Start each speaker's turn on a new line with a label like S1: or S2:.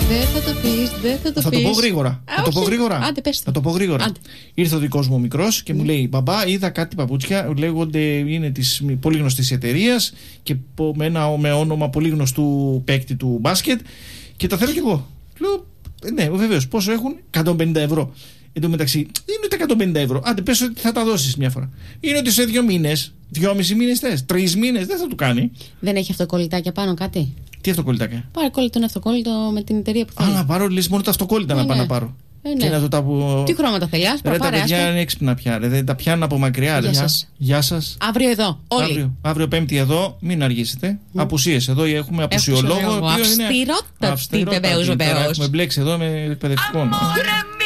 S1: Δεν θα το πεις, δεν θα το πεις.
S2: Θα το πω γρήγορα.
S1: Άντε, πες το.
S2: Θα το πω γρήγορα.
S1: Άντε.
S2: Ήρθε ο δικός μου ο μικρός και μου λέει: μπαμπά, είδα κάτι παπούτσια, λέγονται, είναι της πολύ γνωστής εταιρείας και με όνομα πολύ γνωστού παίκτη του μπάσκετ και τα θέλω κι εγώ. Λέω: ναι, βεβαίως. Πόσο έχουν? 150 ευρώ. Εν τω μεταξύ, είναι ούτε 150 ευρώ. Άντε, πες ότι θα τα δώσεις μια φορά. Είναι ότι σε 2 μήνες, 2,5 μήνες θες, 3 μήνες, δεν θα του κάνει.
S1: Δεν έχει αυτοκολλητάκια πάνω κάτι?
S2: Τι αυτοκολλητάκια?
S1: Πάρε κόλλητο, αυτοκόλλητο με την εταιρεία που θέλει.
S2: Α, να πάρω, λες μόνο τα αυτοκόλλητα να πάω να πάρω.
S1: Ναι.
S2: Και να το τα που...
S1: Τι χρώματα θέλει, άσπρα,
S2: πάρε. Τα παιδιά είναι έξυπνα πια. Δεν τα πιάνουν από μακριά. Γεια σας.
S1: Αύριο εδώ, όλοι.
S2: Αύριο Πέμπτη εδώ, μην αργήσετε. Απουσίες εδώ, έχουμε απουσιολόγο.
S1: Αυστηρότατη, βεβαίως.
S2: Έχουμε μπλέξει εδώ με εκπαιδευτικό.